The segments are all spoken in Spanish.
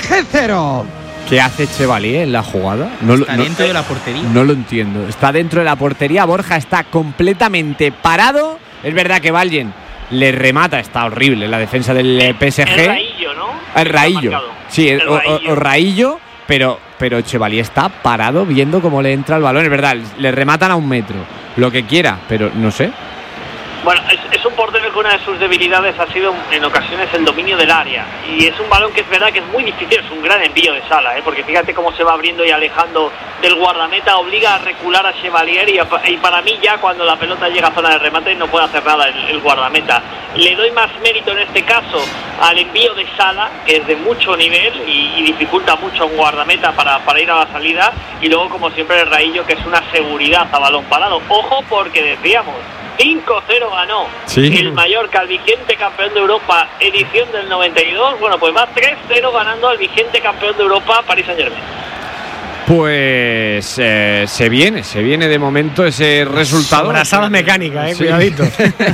PSG 0. ¿Qué hace Chevalier en la jugada? Está dentro de la portería. No lo entiendo. Está dentro de la portería. Borja está completamente parado. Es verdad que Vallen le remata. Está horrible la defensa del PSG. El Raillo, ¿no? El Raillo. Sí, o Raillo. Pero Chevalier está parado viendo cómo le entra el balón. Es verdad, le rematan a 1 metro. Lo que quiera, pero no sé. Bueno, es un portero que una de sus debilidades ha sido en ocasiones el dominio del área, y es un balón que es verdad que es muy difícil, es un gran envío de Sala, porque fíjate cómo se va abriendo y alejando del guardameta, obliga a recular a Chevalier y para mí ya cuando la pelota llega a zona de remate no puede hacer nada el guardameta. Le doy más mérito en este caso al envío de Sala, que es de mucho nivel y dificulta mucho a un guardameta para ir a la salida, y luego como siempre el Raillo, que es una seguridad a balón parado. Ojo, porque decíamos 5-0 ganó el Mallorca, el vigente campeón de Europa, edición del 92. Bueno, pues va 3-0 ganando al vigente campeón de Europa, Paris Saint-Germain. Pues se viene de momento ese resultado. Abrazada mecánica, cuidadito.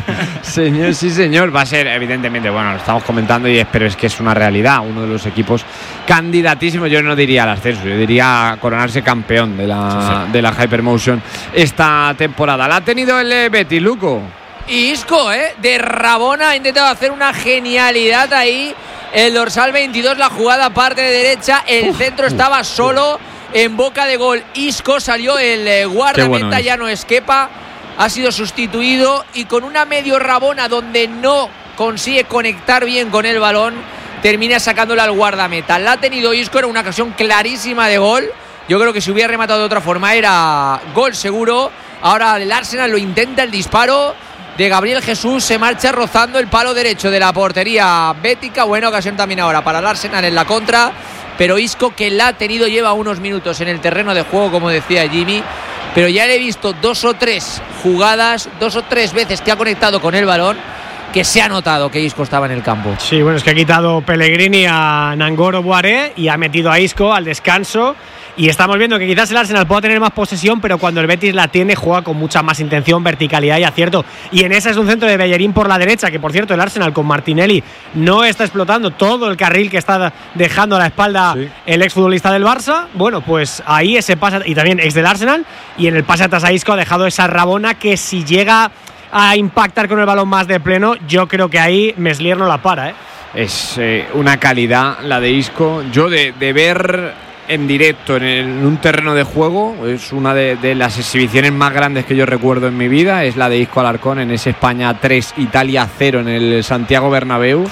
Señor, sí señor, va a ser evidentemente, bueno, lo estamos comentando pero es que es una realidad, uno de los equipos candidatísimos, yo no diría al ascenso, yo diría a coronarse campeón de la Hypermotion esta temporada. La ha tenido el Betis, Luco. Y Isco, de Rabona ha intentado hacer una genialidad ahí, el dorsal 22, la jugada parte de derecha, el centro estaba solo en boca de gol. Isco salió, el guardameta ya no es Kepa, ha sido sustituido y con una medio Rabona donde no consigue conectar bien con el balón, termina sacándola al guardameta. La ha tenido Isco, era una ocasión clarísima de gol. Yo creo que si hubiera rematado de otra forma era gol seguro. Ahora el Arsenal lo intenta, el disparo de Gabriel Jesús se marcha rozando el palo derecho de la portería bética. Buena ocasión también ahora para el Arsenal en la contra, pero Isco, que la ha tenido, lleva unos minutos en el terreno de juego, como decía Jimmy, pero ya le he visto 2 o 3 jugadas, 2 o 3 veces que ha conectado con el balón, que se ha notado que Isco estaba en el campo. Sí, bueno, es que ha quitado Pellegrini a Nangolo Boiré y ha metido a Isco al descanso. Y estamos viendo que quizás el Arsenal pueda tener más posesión, pero cuando el Betis la tiene, juega con mucha más intención, verticalidad y acierto. Y en esa es un centro de Bellerín por la derecha, que por cierto el Arsenal con Martinelli no está explotando todo el carril que está dejando a la espalda el exfutbolista del Barça. Bueno, pues ahí ese pase, y también ex del Arsenal, y en el pase atrás a Isco ha dejado esa Rabona que si llega a impactar con el balón más de pleno, yo creo que ahí Meslier no la para. Es una calidad la de Isco. Yo de ver en directo en un terreno de juego, es una de las exhibiciones más grandes que yo recuerdo en mi vida, es la de Isco Alarcón en ese España 3, Italia 0 en el Santiago Bernabéu,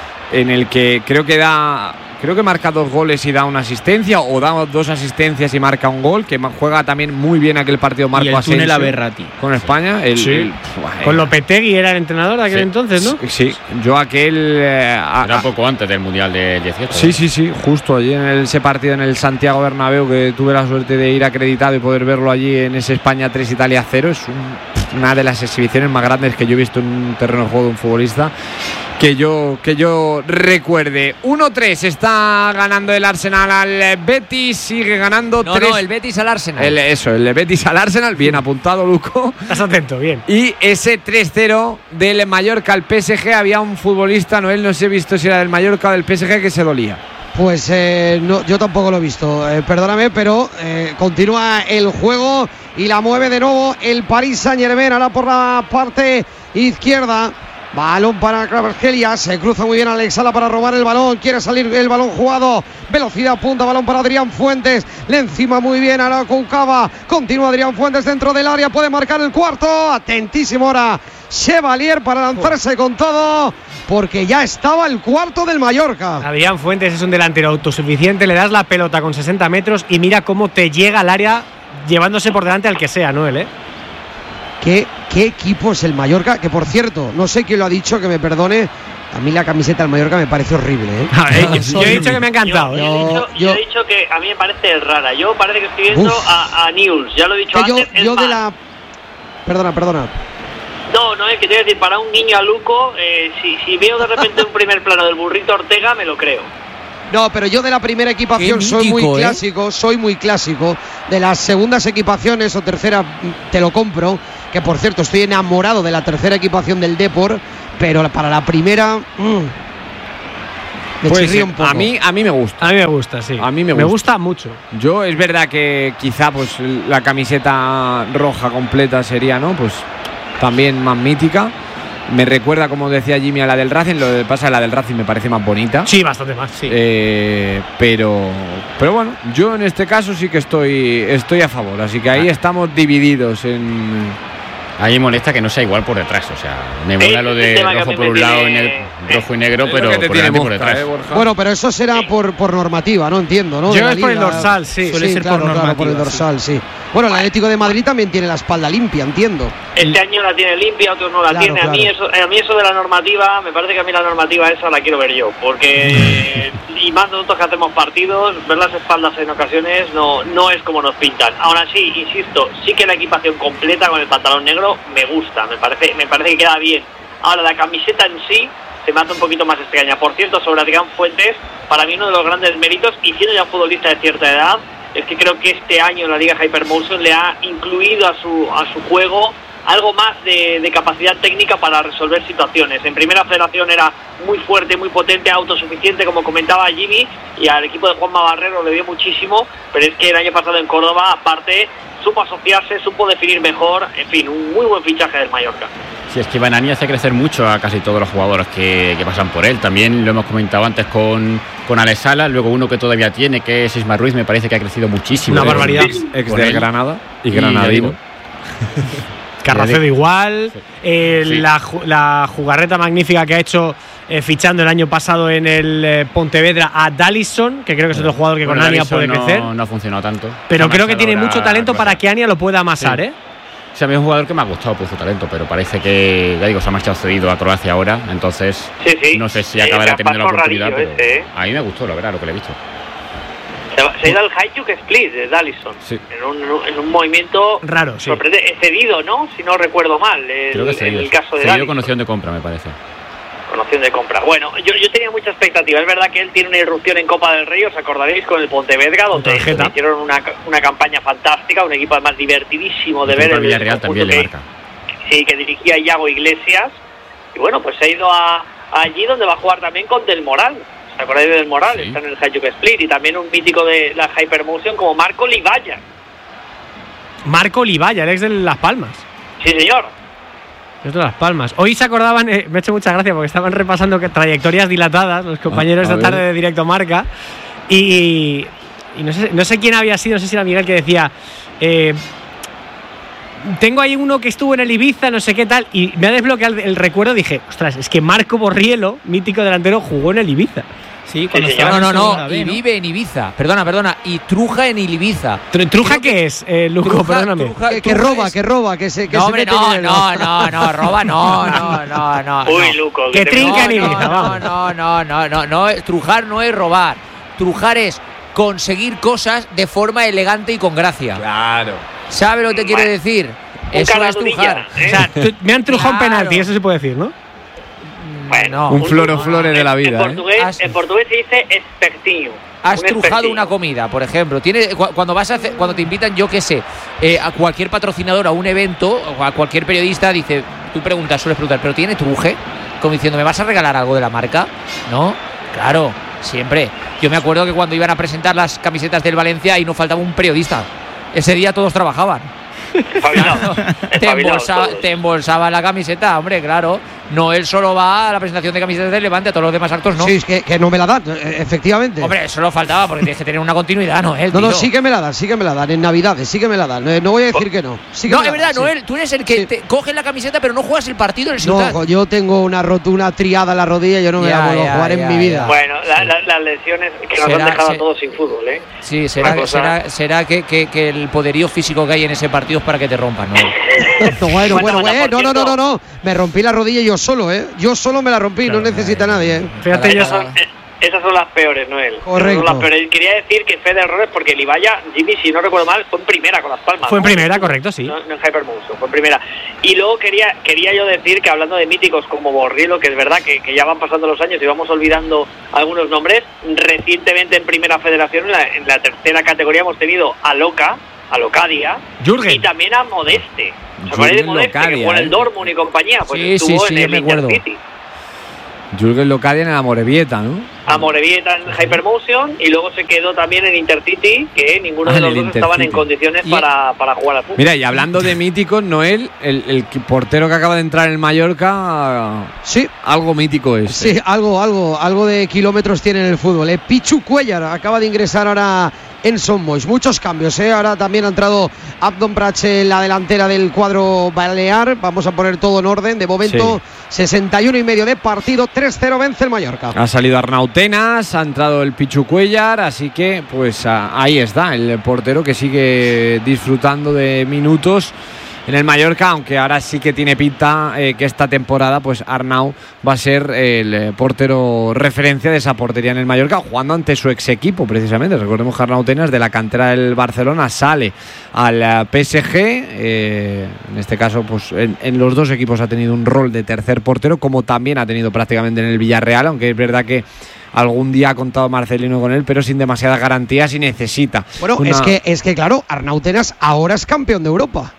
en el que creo que marca 2 goles y da una asistencia, o da 2 asistencias y marca un gol, que juega también muy bien aquel partido Marco Asensio. Y el túnel a Berratti con España. Con Lopetegui era el entrenador de aquel entonces, ¿no? Sí, yo aquel... era poco antes del Mundial de 18. Sí, justo allí en ese partido en el Santiago Bernabéu, que tuve la suerte de ir acreditado y poder verlo allí en ese España 3, Italia 0, es una de las exhibiciones más grandes que yo he visto en un terreno de juego de un futbolista que yo recuerde. 1-3 está ganando el Arsenal al Betis, sigue ganando 3. No, el Betis al Arsenal. El Betis al Arsenal, bien apuntado, Luco. Estás atento, bien. Y ese 3-0 del Mallorca al PSG, había un futbolista, Noel, no sé he visto si era del Mallorca o del PSG, que se dolía. Pues no, yo tampoco lo he visto, perdóname, pero continúa el juego y la mueve de nuevo el Paris Saint-Germain, ahora por la parte izquierda. Balón para Kvaratskhelia, se cruza muy bien Alex Sala para robar el balón, quiere salir el balón jugado, velocidad punta, balón para Adrián Fuentes, le encima muy bien ahora con Cava, continúa Adrián Fuentes dentro del área, puede marcar el cuarto, atentísimo ahora Chevalier para lanzarse con todo, porque ya estaba el cuarto del Mallorca. Adrián Fuentes es un delantero autosuficiente, le das la pelota con 60 metros y mira cómo te llega al área llevándose por delante al que sea, Noel, ¿Qué equipo es el Mallorca? Que por cierto, no sé quién lo ha dicho, que me perdone, a mí la camiseta del Mallorca me parece horrible, yo he dicho que me ha encantado. Yo he dicho que a mí me parece rara. Yo parece que estoy viendo a News, ya lo he dicho antes. Yo de la... Perdona. No, es que te voy a decir, para un guiño a Luco, si veo de repente un primer plano del burrito Ortega, me lo creo. No, pero yo de la primera equipación soy muy clásico. De las segundas equipaciones o tercera te lo compro, que por cierto estoy enamorado de la tercera equipación del Depor, pero para la primera... Me Pues chirría un poco. a mí me gusta. A mí me gusta, sí. A mí me Me gusta. gusta mucho. Yo es verdad que quizá pues la camiseta roja completa sería, ¿no? Pues también más mítica. Me recuerda, como decía Jimmy, a la del Racing. Lo que pasa, la del Racing me parece más bonita. Sí, bastante más, sí. Pero bueno, yo en este caso sí que estoy a favor. Así que ahí estamos divididos en... A mí me molesta que no sea igual por detrás. O sea, me mola lo de rojo por un lado, rojo y negro, pero por delante y por detrás. Bueno, pero eso será por normativa, ¿no? Entiendo, ¿no? Yo es por el dorsal, sí. Suele ser claro, por normativa. Claro, por el dorsal, sí. Bueno, el Atlético de Madrid también tiene la espalda limpia, entiendo. Este año la tiene limpia, otros no la tiene. Claro. A mí eso de la normativa, me parece que a mí la normativa esa la quiero ver yo. Porque, y más nosotros que hacemos partidos, ver las espaldas en ocasiones no es como nos pintan. Aún así, insisto, sí que la equipación completa con el pantalón negro me gusta, me parece que queda bien. Ahora, la camiseta en sí se me hace un poquito más extraña. Por cierto, sobre Adrián Fuentes, para mí uno de los grandes méritos, y siendo ya un futbolista de cierta edad, es que creo que este año la Liga Hypermotion le ha incluido a su juego algo más de capacidad técnica para resolver situaciones. En Primera Federación era muy fuerte, muy potente, autosuficiente, como comentaba Jimmy, y al equipo de Juanma Barrero le dio muchísimo, pero es que el año pasado en Córdoba, aparte, supo asociarse, supo definir mejor, en fin, un muy buen fichaje del Mallorca. Sí, es que Banani hace crecer mucho a casi todos los jugadores que pasan por él. También lo hemos comentado antes con Alex Sala, luego uno que todavía tiene, que es Isma Ruiz, me parece que ha crecido muchísimo. Una barbaridad. Ex del Granada y granadino. Carracedo igual, sí. La jugarreta magnífica que ha hecho fichando el año pasado en el Pontevedra a Dallison, que creo que es otro jugador que con Ania puede crecer. No ha funcionado tanto. Pero creo que tiene mucho talento para que Ania lo pueda amasar, sí. O sea, a mí es un jugador que me ha gustado por su talento, pero parece que, ya digo, se ha marchado cedido a Croacia ahora, entonces no sé si acabará teniendo la oportunidad, pero a mí me gustó, la verdad, lo que le he visto. Se ha ido al Hajduk Split de Dallison, sí. en un movimiento raro, sí. Cedido, ¿no? Si no recuerdo mal, creo que cedido. el caso de Cedido Dallison. con opción de compra, me parece. Con opción de compra. Bueno, yo tenía mucha expectativa. Es verdad que él tiene una irrupción en Copa del Rey, os acordaréis, con el Pontevedra, donde hicieron una campaña fantástica, un equipo además divertidísimo de ver. El Villarreal también le marca. Sí, que dirigía Iago Iglesias. Y bueno, pues se ha ido allí donde va a jugar también con Del Moral. ¿Se acordáis de Del Moral? Sí. Está en el Hajduk Split. Y también un mítico de la Hypermotion como Marco Livalla. Marco Livalla, el ex de Las Palmas. Sí, señor. Es de Las Palmas. Hoy se acordaban, me ha hecho mucha gracia porque estaban repasando trayectorias dilatadas los compañeros de tarde de Directo Marca. Y no sé quién había sido, no sé si era Miguel, que decía... tengo ahí uno que estuvo en el Ibiza, no sé qué tal, y me ha desbloqueado el recuerdo. Dije, ostras, es que Marco Borrielo, mítico delantero, jugó en el Ibiza. Sí, cuando estaba no, y vive en Ibiza. Perdona, y truja en el Ibiza. ¿Truja qué es, Luco? Perdóname. Que roba, que se no, hombre, no, roba, no. Uy, Luco. Que trinca en Ibiza, vamos. No, trujar no es robar. Trujar es conseguir cosas de forma elegante y con gracia. Claro. ¿Sabe lo que te quiere decir? Eso es trujar. O sea, me han trujado un penalti, eso se puede decir, ¿no? Bueno, un flore de la vida. En portugués se dice espertinho. Has trujado una comida, por ejemplo. Cuando te invitan, yo qué sé, a cualquier patrocinador a un evento, o a cualquier periodista, sueles preguntar, ¿pero tiene truje? Como diciendo, ¿me vas a regalar algo de la marca? ¿No? Claro, siempre. Yo me acuerdo que cuando iban a presentar las camisetas del Valencia, ahí no faltaba un periodista. Ese día todos trabajaban. Claro, te embolsaba la camiseta, hombre, claro. No, él solo va a la presentación de camisetas del Levante, a todos los demás actos no. Sí, es que no me la dan, efectivamente. Hombre, solo faltaba, porque tienes que tener una continuidad, Noel. No, sí que me la dan, en Navidades, sí que me la dan. No voy a decir que no. Sí que no, es verdad, Noel, tú eres el que te coge la camiseta, pero no juegas el partido en el Ciutat. No, yo tengo una rotura triada en la rodilla, yo no me la vuelvo a jugar en mi vida. Bueno, las lesiones que nos han dejado a todos sin fútbol, ¿eh? Sí, será que el poderío físico que hay en ese partido es para que te rompan, ¿no? No. Me rompí la rodilla yo solo, Yo solo me la rompí, claro, no necesita nadie, Fíjate, esas son las peores, Noel. Correcto. Las peores. Quería decir que fe de errores porque Livalla, Jimmy, si no recuerdo mal, fue en primera con Las Palmas. Fue en primera, correcto, sí. No en Hypermotion, fue en primera. Y luego quería yo decir que hablando de míticos como Borrielo, que es verdad que ya van pasando los años y vamos olvidando algunos nombres, recientemente en Primera Federación, en la tercera categoría, hemos tenido a Locadia Jürgen. Y también a Modeste. ¿Se acuerdan de Modeste? Que fue en el Dortmund y compañía. Pues estuvo en el Intercity. Jürgen Locadia en la Amorebieta, ¿no? Amorebieta en Hypermotion y luego se quedó también en Intercity, que ninguno de los dos estaban en condiciones para jugar al fútbol. Mira, y hablando de míticos, Noel, el portero que acaba de entrar en el Mallorca, sí, algo mítico es. Sí, algo de kilómetros tiene en el fútbol. Pichu Cuellar acaba de ingresar ahora en Son Moix. Muchos cambios, Ahora también ha entrado Abdon Brach en la delantera del cuadro balear. Vamos a poner todo en orden. De momento, 61,5 de partido. 3-0 vence el Mallorca. Ha salido Arnau Tenas, ha entrado el Pichu Cuellar, así que pues ahí está el portero que sigue disfrutando de minutos en el Mallorca, aunque ahora sí que tiene pinta que esta temporada pues Arnau va a ser el portero referencia de esa portería en el Mallorca, jugando ante su ex equipo precisamente. Recordemos que Arnau Tenas, de la cantera del Barcelona, sale al PSG, en este caso pues en los dos equipos ha tenido un rol de tercer portero, como también ha tenido prácticamente en el Villarreal, aunque es verdad que algún día ha contado Marcelino con él, pero sin demasiadas garantías y necesita. Bueno, es que claro, Arnau Tenas ahora es campeón de Europa.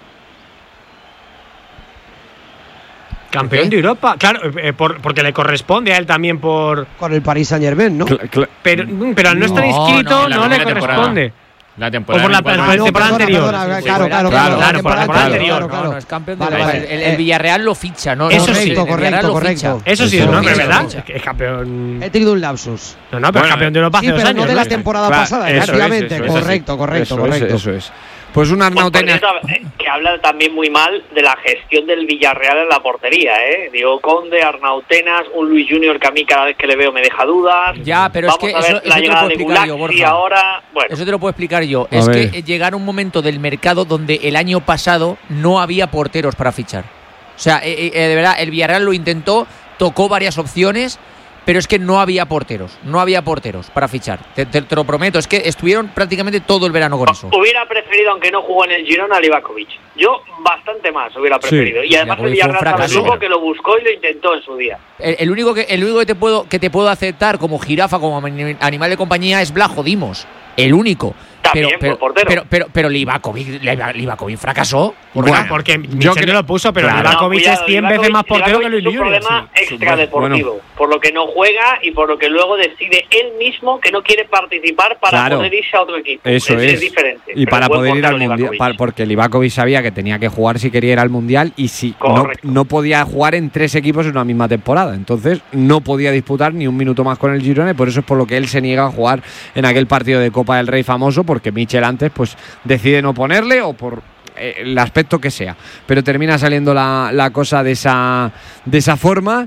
Campeón de Europa, claro, porque le corresponde a él también con el Paris Saint-Germain, ¿no? Pero al no estar inscrito no le corresponde. La temporada, o por la temporada anterior. Claro, por la temporada anterior. No, es campeón de Europa. El Villarreal lo ficha, ¿no? Eso sí, correcto. Eso sí, no, pero es verdad. Es campeón. He tenido un lapsus. No, pero es campeón de Europa hace 2 años. No de la temporada pasada, efectivamente. Correcto. Eso es. Pues un Arnau Tenas que habla también muy mal de la gestión del Villarreal en la portería, Diego Conde, Arnau Tenas, un Luis Junior que a mí cada vez que le veo me deja dudas. Ya, pero vamos es que a ver eso la te lo llegada puedo de explicar yo, Gulaxi Borja. ahora, bueno. Eso te lo puedo explicar yo. A Es ver. que llegar un momento del mercado donde el año pasado no había porteros para fichar. O sea, de verdad, el Villarreal lo intentó, tocó varias opciones, pero es que no había porteros para fichar. Te lo prometo, es que estuvieron prácticamente todo el verano con eso. Hubiera preferido, aunque no jugó en el Girona, a Livakovic. Yo bastante más hubiera preferido. Y además el Villarreal también que lo buscó y lo intentó en su día. El único que te puedo aceptar como jirafa, como animal de compañía, es Blajo Dimos. El único. También por portero. Pero Livakovic fracasó. Porque Michel no lo puso, pero Livakovic es 100 veces más portero que Luis Junior. Es un problema extradeportivo, por lo que no juega y por lo que luego decide él mismo que no quiere participar para poder irse a otro equipo. Eso es diferente. Y para poder ir al Mundial, porque Livakovic sabía que tenía que jugar si quería ir al Mundial y si no podía jugar en 3 equipos en una misma temporada. Entonces no podía disputar ni un minuto más con el Girona y por eso es por lo que él se niega a jugar en aquel partido de Copa del Rey famoso, porque Michel antes pues decide no ponerle o por el aspecto que sea, pero termina saliendo la cosa de esa forma.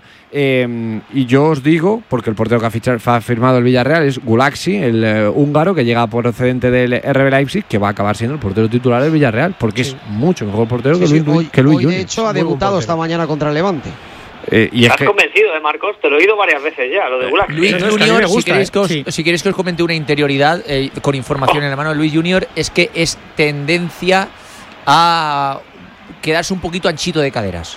Y yo os digo, porque el portero que ha firmado el Villarreal es Gulaxi, el húngaro que llega procedente del RB Leipzig, que va a acabar siendo el portero titular del Villarreal, porque es mucho mejor portero que Luis Junior. De hecho ha debutado esta mañana contra el Levante. Y estás convencido, Marcos, te lo he oído varias veces ya, lo de Gulaxi. Luis Junior, si queréis que os comente una interioridad con información en la mano de Luis Junior, es que es tendencia a quedarse un poquito anchito de caderas.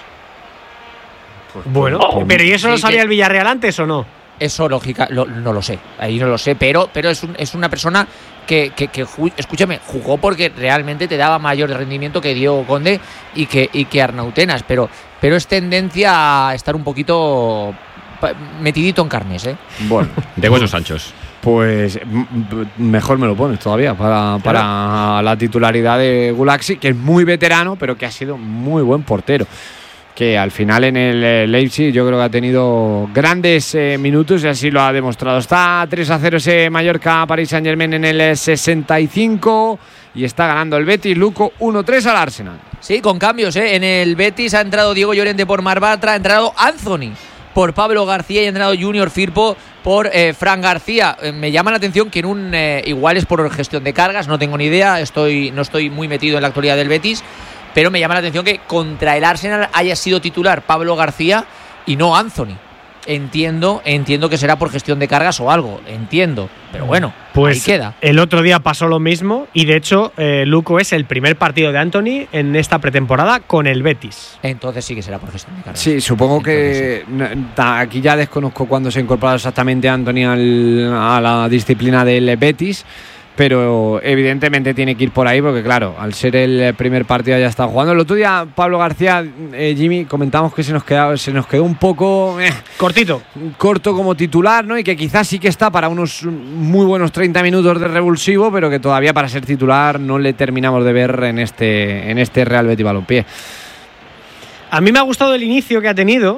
Bueno, pero ¿y eso lo sabía el Villarreal antes o no? Eso, lógica, no lo sé. Ahí no lo sé, pero es una persona que escúchame, jugó porque realmente te daba mayor rendimiento que Diego Conde y que Arnau Tenas, pero es tendencia a estar un poquito metidito en carnes, Bueno, de huesos anchos. Pues mejor me lo pones todavía para la titularidad de Gulaxi, que es muy veterano, pero que ha sido muy buen portero. Que al final en el Leipzig yo creo que ha tenido grandes minutos y así lo ha demostrado. Está 3-0 ese Mallorca Paris Saint-Germain en el 65 y está ganando el Betis, Luco, 1-3 al Arsenal. Sí, con cambios, En el Betis ha entrado Diego Llorente por Marbatra, ha entrado Anthony por Pablo García y ha entrado Junior Firpo por Fran García. Me llama la atención que igual es por gestión de cargas, no tengo ni idea, no estoy muy metido en la actualidad del Betis, pero me llama la atención que contra el Arsenal haya sido titular Pablo García y no Anthony. Entiendo que será por gestión de cargas o algo, pero bueno, pues ahí queda. El otro día pasó lo mismo y de hecho Luco es el primer partido de Anthony en esta pretemporada con el Betis. Entonces sí que será por gestión de cargas. Sí, supongo que aquí ya desconozco cuándo se ha incorporado exactamente Anthony a la disciplina del Betis, pero evidentemente tiene que ir por ahí porque claro, al ser el primer partido ya está jugando. El otro día Pablo García, Jimmy, comentamos que se nos quedó un poco corto como titular, ¿no? Y que quizás sí que está para unos muy buenos 30 minutos de revulsivo, pero que todavía para ser titular no le terminamos de ver en este Real Betis Balompié. A mí me ha gustado el inicio que ha tenido,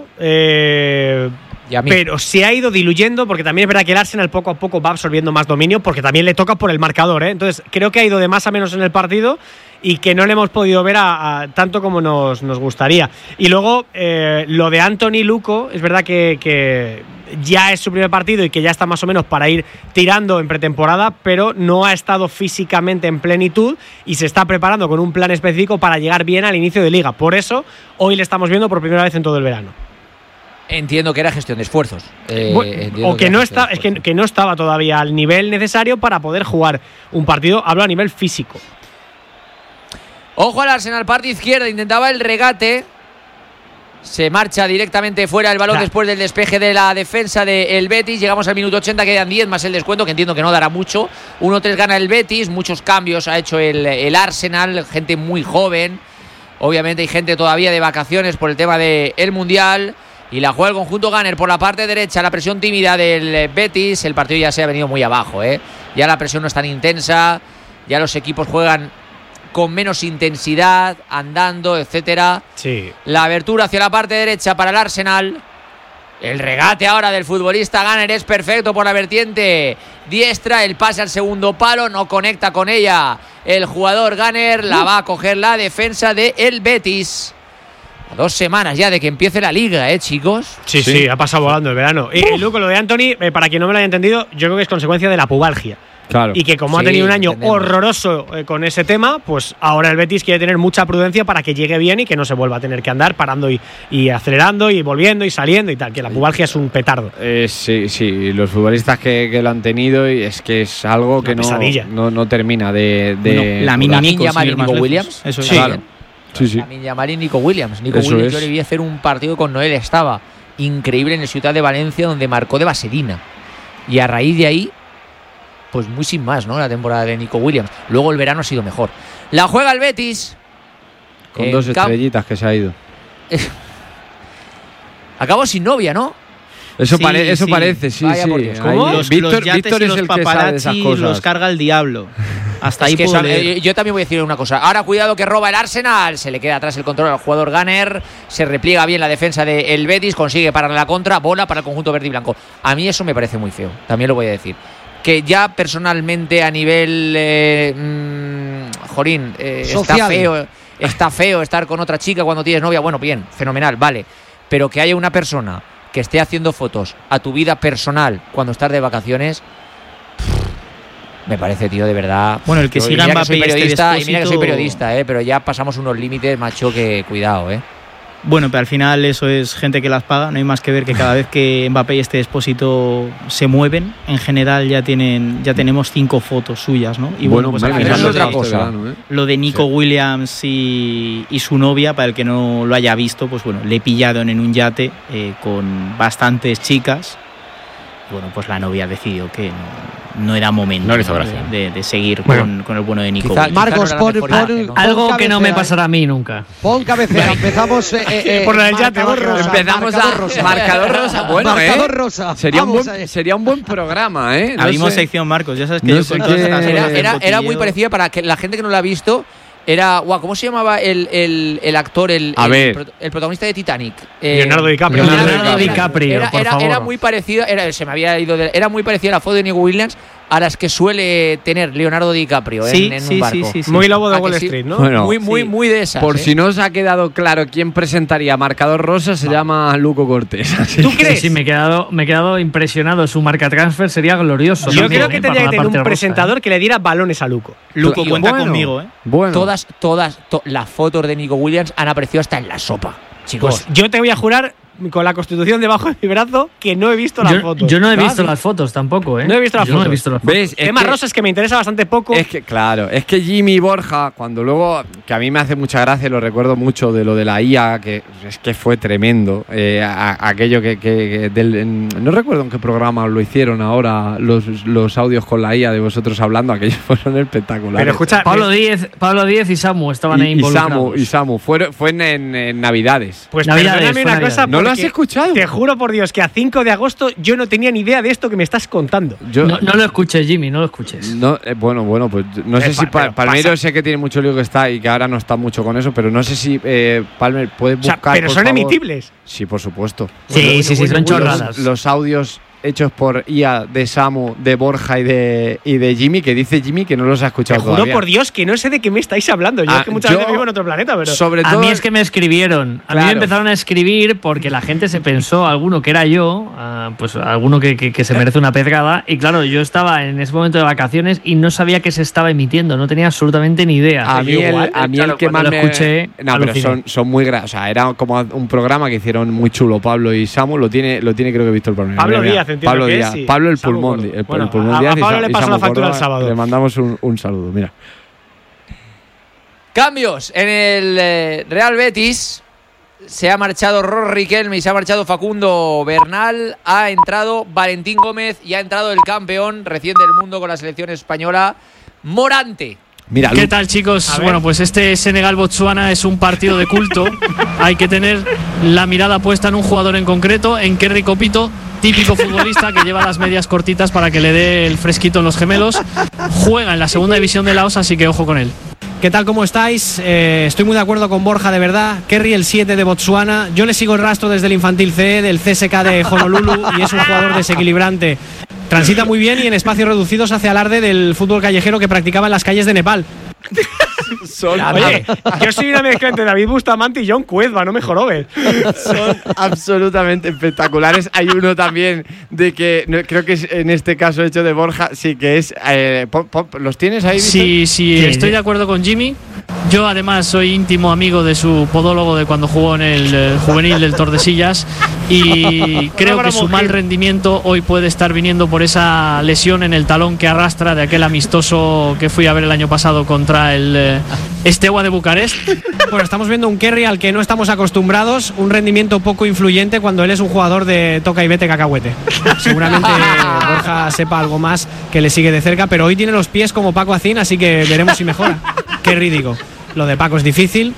pero se ha ido diluyendo porque también es verdad que el Arsenal poco a poco va absorbiendo más dominio porque también le toca por el marcador, ¿eh? Entonces creo que ha ido de más a menos en el partido y que no le hemos podido ver a tanto como nos gustaría. Y luego lo de Anthony Luco, es verdad que ya es su primer partido y que ya está más o menos para ir tirando en pretemporada, pero no ha estado físicamente en plenitud y se está preparando con un plan específico para llegar bien al inicio de liga. Por eso hoy le estamos viendo por primera vez en todo el verano. Entiendo que era gestión de esfuerzos. Que no estaba todavía al nivel necesario para poder jugar un partido, hablo a nivel físico. Ojo al Arsenal, parte izquierda, intentaba el regate. Se marcha directamente fuera el balón después del despeje de la defensa del Betis. Llegamos al minuto 80, quedan 10 más el descuento, que entiendo que no dará mucho. 1-3 gana el Betis, muchos cambios ha hecho el Arsenal, gente muy joven. Obviamente hay gente todavía de vacaciones por el tema del Mundial. Y la juega el conjunto Gunner por la parte derecha, la presión tímida del Betis. El partido ya se ha venido muy abajo, ¿eh? Ya la presión no es tan intensa, ya los equipos juegan con menos intensidad, andando, etcétera. Sí. La abertura hacia la parte derecha para el Arsenal. El regate ahora del futbolista Gunner es perfecto por la vertiente diestra. El pase al segundo palo, no conecta con ella el jugador Gunner. La va a coger la defensa del Betis. A 2 semanas ya de que empiece la liga, chicos. Sí, ha pasado volando el verano. Y Luco, lo de Anthony, para quien no me lo haya entendido, yo creo que es consecuencia de la pubalgia. Claro. Y que como ha tenido un año horroroso con ese tema, pues ahora el Betis quiere tener mucha prudencia para que llegue bien y que no se vuelva a tener que andar parando y acelerando y volviendo y saliendo y tal, que la pubalgia es un petardo. Sí, los futbolistas que lo han tenido, y es que es algo que no termina de Lamine Yamal y Nico Williams. Eso es. Sí. Claro. Sí. Lamine Yamal y Nico Williams. Nico Williams yo le vi hacer un partido con Noel Estava increíble en el Ciudad de Valencia, donde marcó de vaselina. Y a raíz de ahí, pues muy sin más, ¿no? La temporada de Nico Williams. Luego el verano ha sido mejor. La juega el Betis. Con 2 estrellitas que se ha ido. Acabó sin novia, ¿no? Eso parece, sí. ¿Cómo? Los Víctor y es los el que sabe de esas paparazzi cosas. los carga el diablo. Hasta ahí que puedo leer. yo también voy a decir una cosa. Ahora cuidado que roba el Arsenal. Se le queda atrás el control al jugador Gunner. Se repliega bien la defensa del Betis. Consigue parar la contra. Bola para el conjunto verde y blanco. A mí eso me parece muy feo. También lo voy a decir. Que ya personalmente a nivel está feo estar con otra chica cuando tienes novia. Bueno, bien, fenomenal, vale. Pero que haya una persona que esté haciendo fotos a tu vida personal cuando estás de vacaciones, me parece, tío, de verdad. Bueno, el que siga en Mbappé y mira que soy periodista, pero ya pasamos unos límites, macho, que cuidado, Bueno, pero al final eso es gente que las paga. No hay más que ver que cada vez que Mbappé y este Expósito se mueven, en general ya tenemos 5 fotos suyas, ¿no? Y bueno, pues al final otra cosa. Lo de Nico Williams y su novia, para el que no lo haya visto, pues bueno, le pillaron en un yate con bastantes chicas. Bueno, pues la novia decidió que no era momento de seguir con el bueno de Nico. Marcos, pon algo que no me pasará a mí nunca. Pon cabecera, empezamos por la del yate. Empezamos marcador rosa. Bueno, marcador rosa. Sería un buen programa, Abrimos sección, Marcos, ya sabes que yo con todas estas era muy parecida para que la gente que no lo ha visto. Era, ¿cómo se llamaba el actor, el protagonista de Titanic? Leonardo DiCaprio. Leonardo DiCaprio, por favor. Era muy parecido, era muy parecida a la foto de Nico Williams a las que suele tener Leonardo DiCaprio en un barco. Sí. Muy lobo de Wall Street, ¿no? Bueno, muy de esas. Por si no os ha quedado claro quién presentaría marcador rosa, se llama Luco Cortés. ¿Tú crees? Sí, me he quedado impresionado. Su marca transfer sería glorioso. Yo creo que tendría que tener un presentador que le diera balones a Luco. Luco, cuenta conmigo, Bueno. Todas las fotos de Nico Williams han aparecido hasta en la sopa, chicos. Pues yo te voy a jurar con la Constitución debajo de mi brazo que no he visto las fotos. Yo no he visto las fotos tampoco, ¿eh? No he visto las fotos. No he visto las fotos. ¿Ves? Tema Rosa es que me interesa bastante poco. Es que, claro, es que Jimmy y Borja, cuando luego, que a mí me hace mucha gracia, lo recuerdo mucho de lo de la IA, que es que fue tremendo. Aquello no recuerdo en qué programa lo hicieron ahora, los audios con la IA de vosotros hablando, aquellos fueron espectaculares. Pero escucha, Pablo Díez y Samu estaban ahí involucrados. Y Samu, fue en Navidades. Pues Navidades, perdóname una Navidades. cosa. ¿No lo has porque escuchado? Te juro por Dios que a 5 de agosto yo no tenía ni idea de esto que me estás contando. No lo escuches, Jimmy, no lo escuches. No, bueno, pues no sé si Palmero sé que tiene mucho lío que está y que ahora no está mucho con eso, pero no sé si Palmer puede buscar. Pero por son favor. emitibles. Sí, por supuesto. Sí, son chorradas. Los audios hechos por IA de Samu, de Borja y de Jimmy, que dice Jimmy que no los ha escuchado Te juro todavía. por Dios que no sé de qué me estáis hablando. Yo es que muchas veces vivo en otro planeta, pero… Sobre A todo, mí es que me escribieron. A mí me empezaron a escribir porque la gente se pensó, alguno que era yo, pues alguno que se merece una pedrada. Y claro, yo estaba en ese momento de vacaciones y no sabía que se estaba emitiendo. No tenía absolutamente ni idea. A mí el que más lo me escuché, no, pero son muy o sea, era como un programa que hicieron muy chulo Pablo y Samu, lo tiene creo que Víctor Palmer. Pablo Díaz, entiendo Pablo que Díaz, sí. Pablo el Samu pulmón, Gordo. el Bueno, pulmón a Díaz y Pablo le paso Samu la factura Córdoba, el sábado. Le mandamos un saludo, mira. Cambios en el Real Betis. Se ha marchado Ross Riquelme y se ha marchado Facundo Bernal. Ha entrado Valentín Gómez y ha entrado el campeón recién del mundo con la selección española, Morante. Mira, ¿Qué tal, chicos? Bueno, pues este Senegal-Botsuana es un partido de culto. Hay que tener la mirada puesta en un jugador en concreto, en Kerry Copito, típico futbolista que lleva las medias cortitas para que le dé el fresquito en los gemelos. Juega en la segunda división de Laos, así que ojo con él. ¿Qué tal? ¿Cómo estáis? Estoy muy de acuerdo con Borja, de verdad. Kerry, el 7 de Botsuana. Yo le sigo el rastro desde el Infantil C, del CSK de Honolulu, y es un jugador desequilibrante. Transita muy bien y en espacios reducidos hace alarde del fútbol callejero que practicaba en las calles de Nepal. Oye, yo soy una mezcla entre David Bustamante y John Cuezba, no me jorobes. Son absolutamente espectaculares. Hay uno también de que creo que es en este caso hecho de Borja, sí que es. ¿Los tienes ahí, Víctor? Sí, estoy de acuerdo con Jimmy. Yo además soy íntimo amigo de su podólogo de cuando jugó en el juvenil del Tordesillas y creo que su mal rendimiento hoy puede estar viniendo por esa lesión en el talón que arrastra de aquel amistoso que fui a ver el año pasado contra el Steaua de Bucarest. Bueno, estamos viendo un Kerry al que no estamos acostumbrados, un rendimiento poco influyente cuando él es un jugador de toca y vete cacahuete. Seguramente Borja sepa algo más que le sigue de cerca, pero hoy tiene los pies como Paco Acín, así que veremos si mejora. Kerry, digo. Lo de Paco es difícil.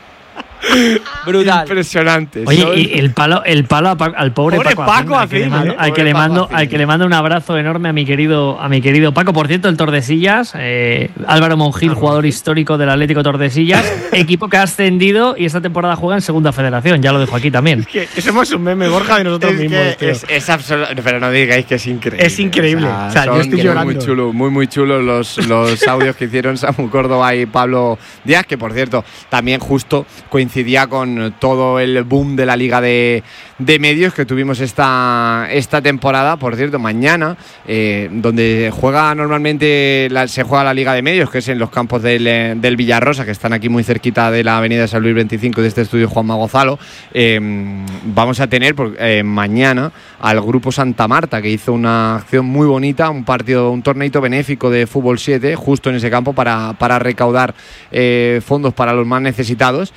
Brutal. Impresionante. Oye, y el palo al pobre Paco Acín, al que le mando un abrazo enorme a mi querido Paco. Por cierto, el Tordesillas, Álvaro Monjil, jugador histórico del Atlético Tordesillas, equipo que ha ascendido y esta temporada juega en Segunda Federación. Ya lo dejo aquí también. Es que somos un meme, Borja, de nosotros mismos. Es absoluto, pero no digáis que es increíble. Es increíble. O sea, yo estoy llorando. Muy chulos los audios que hicieron Samu Córdoba y Pablo Díaz, que por cierto también justo coincidía con todo el boom de la Liga de Medios que tuvimos esta temporada. Por cierto, mañana, donde juega normalmente se juega la Liga de Medios, que es en los campos del Villarrosa, que están aquí muy cerquita de la avenida San Luis 25 de este estudio Juanma Gonzalo. Vamos a tener mañana al Grupo Santa Marta, que hizo una acción muy bonita, un torneito benéfico de fútbol 7 justo en ese campo para recaudar fondos para los más necesitados.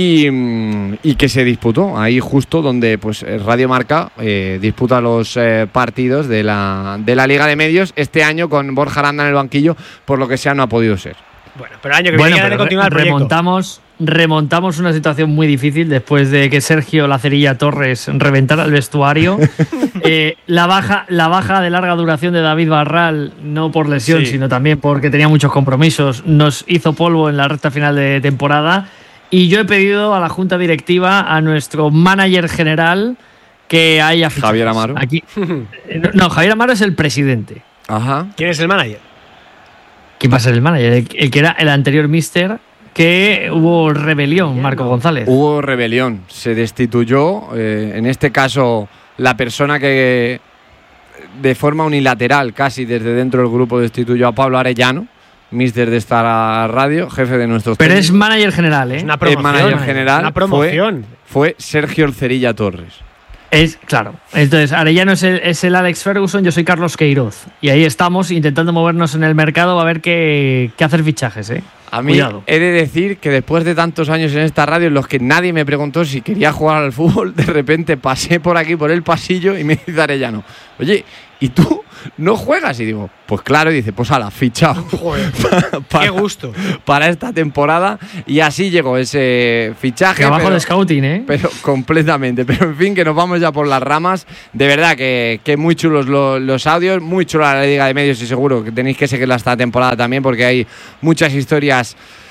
Y que se disputó ahí justo donde pues Radio Marca disputa los partidos de la Liga de Medios este año con Borja Aranda en el banquillo, por lo que sea no ha podido ser. Bueno, pero el año que viene ya de continuar el proyecto. Remontamos una situación muy difícil después de que Sergio Lacerilla Torres reventara el vestuario. La baja de larga duración de David Barral, no por lesión, sino también porque tenía muchos compromisos, nos hizo polvo en la recta final de temporada. Y yo he pedido a la junta directiva, a nuestro manager general, que haya fichajes. Javier Amaro. Aquí. No, Javier Amaro es el presidente. Ajá. ¿Quién es el manager? ¿Quién va a ser el manager? El que era el anterior mister, que hubo rebelión, Marco González. Hubo rebelión. Se destituyó, en este caso, la persona que de forma unilateral, casi desde dentro del grupo, destituyó a Pablo Arellano, mister de esta radio, jefe de nuestros Pero técnicos. es manager general, ¿eh? Es una promoción. El manager general una promoción. fue Sergio Cerilla Torres. Claro. Entonces, Arellano es el Alex Ferguson, yo soy Carlos Queiroz. Y ahí estamos intentando movernos en el mercado a ver qué hacer fichajes, ¿eh? A mí Cuidado. he de decir que después de tantos años en esta radio en los que nadie me preguntó si quería jugar al fútbol, de repente pasé por aquí, por el pasillo, y me dice Arellano, oye, ¿y tú no juegas? Y digo, pues claro, y dice, pues ala, fichado. Joder, qué gusto. Para esta temporada, y así llegó ese fichaje. Trabajo de scouting, ¿eh? Pero completamente, pero en fin, que nos vamos ya por las ramas. De verdad que muy chulos los audios, muy chula la Liga de Medios, y seguro que tenéis que seguirla esta temporada también, porque hay muchas historias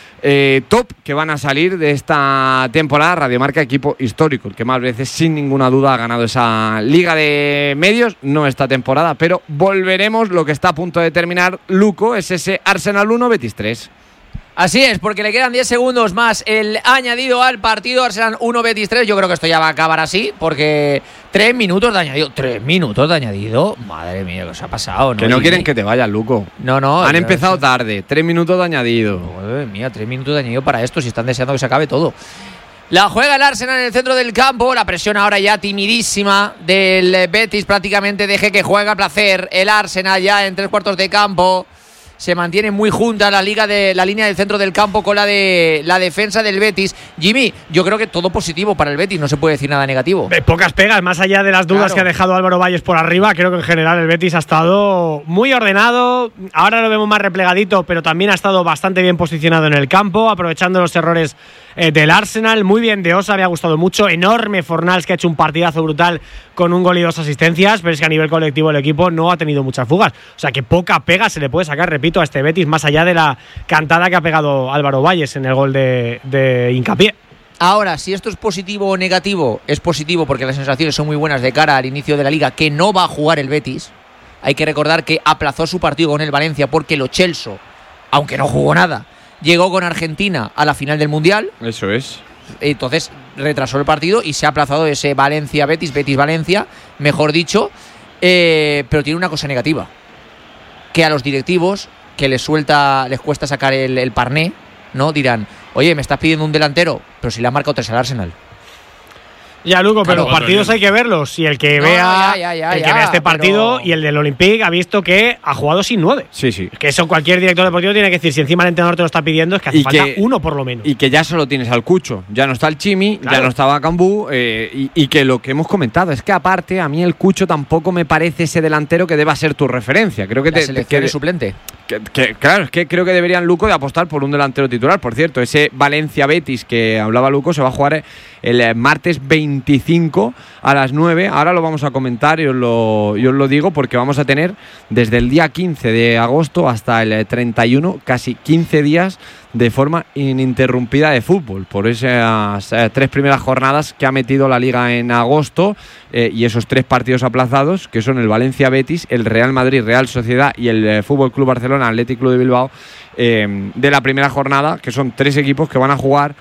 top que van a salir de esta temporada. Radio Marca, equipo histórico, el que más veces sin ninguna duda ha ganado esa Liga de Medios, no esta temporada, pero volveremos. Lo que está a punto de terminar, Luco, es ese Arsenal 1, Betis 3. Así es, porque le quedan 10 segundos más el añadido al partido. Arsenal 1, Betis 3. Yo creo que esto ya va a acabar así, porque 3 minutos de añadido. 3 minutos de añadido. Madre mía, ¿qué os ha pasado? Que no quieren que te vayas, Luco. No. Han empezado tarde. 3 minutos de añadido. Madre mía, 3 minutos de añadido para esto, si están deseando que se acabe todo. La juega el Arsenal en el centro del campo. La presión ahora ya timidísima del Betis. Prácticamente deje que juega a placer. El Arsenal ya en 3/4 de campo. Se mantiene muy junta la línea del centro del campo con la de la defensa del Betis. Jimmy, yo creo que todo positivo para el Betis, no se puede decir nada negativo. Pocas pegas, más allá de las dudas que ha dejado Álvaro Valles por arriba. Creo que en general el Betis ha estado muy ordenado. Ahora lo vemos más replegadito, pero también ha estado bastante bien posicionado en el campo, aprovechando los errores del Arsenal. Muy bien de Osa, me ha gustado mucho. Enorme Fornals, que ha hecho un partidazo brutal con 1 gol y 2 asistencias, pero es que a nivel colectivo el equipo no ha tenido muchas fugas. O sea que poca pega se le puede sacar, repito, a este Betis, más allá de la cantada que ha pegado Álvaro Valles en el gol de Hincapié. Ahora, si esto es positivo o negativo, es positivo porque las sensaciones son muy buenas de cara al inicio de la Liga, que no va a jugar el Betis. Hay que recordar que aplazó su partido con el Valencia porque Lo Celso, aunque no jugó nada, llegó con Argentina a la final del Mundial. Eso es. Entonces retrasó el partido y se ha aplazado ese Valencia-Betis, Betis-Valencia, mejor dicho. Pero tiene una cosa negativa, que a los directivos que les cuesta sacar el parné, ¿no? Dirán, oye, me estás pidiendo un delantero, pero si le han marcado 3 al Arsenal. Ya, Luco, pero los partidos hay que verlos. Y el que vea este partido y el del Olympique ha visto que ha jugado sin 9. Sí. Que eso cualquier director deportivo tiene que decir. Si encima el entrenador te lo está pidiendo, es que hace falta uno por lo menos. Y que ya solo tienes al Cucho. Ya no está el Chimi, claro. Ya no estaba Cambú. Y que lo que hemos comentado es que, aparte, a mí el Cucho tampoco me parece ese delantero que deba ser tu referencia. Creo que selección es suplente. Claro, es que creo que deberían, Luco, de apostar por un delantero titular. Por cierto, ese Valencia-Betis que hablaba Luco se va a jugar el martes 25 a las 9. Ahora lo vamos a comentar y os lo digo, porque vamos a tener desde el día 15 de agosto hasta el 31 casi 15 días de forma ininterrumpida de fútbol, por esas 3 primeras jornadas que ha metido la Liga en agosto, y esos 3 partidos aplazados, que son el Valencia-Betis, el Real Madrid-Real Sociedad y el FC Barcelona Athletic Club de Bilbao, de la primera jornada, que son 3 equipos que van a jugar